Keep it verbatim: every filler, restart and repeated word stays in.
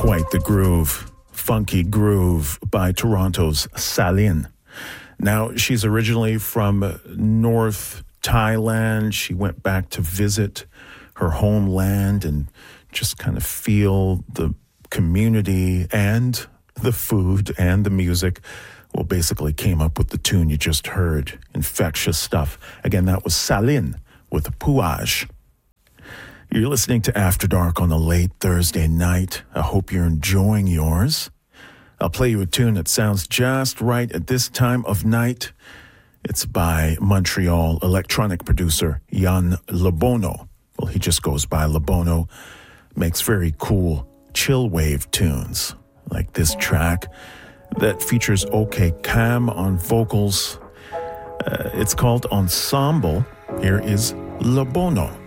Quite the groove. Funky groove by Toronto's Salin. Now, she's originally from North Thailand. She went back to visit her homeland and just kind of feel the community and the food and the music. Well, basically came up with the tune you just heard. Infectious stuff. Again, that was Salin with Puage. You're listening to After Dark on a late Thursday night. I hope you're enjoying yours. I'll play you a tune that sounds just right at this time of night. It's by Montreal electronic producer Jan Lebono. Well, he just goes by Lebono. Makes very cool chill wave tunes, like this track that features OK Cam on vocals. Uh, it's called Ensemble. Here is Lebono.